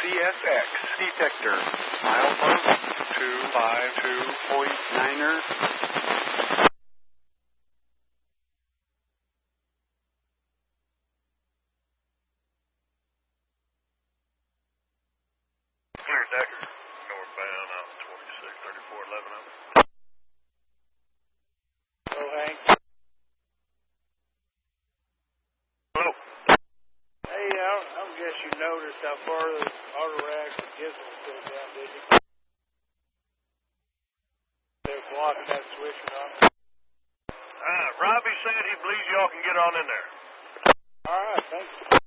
CSX detector. Milepost 252.9er. Clear Decker, northbound on 263411. Hello, Hank. Hello. Hey, I don't guess you noticed how far the auto racks and gizmos go down, did you? They're blocking that switch or not? Robbie said he believes y'all can get on in there. All right, thanks.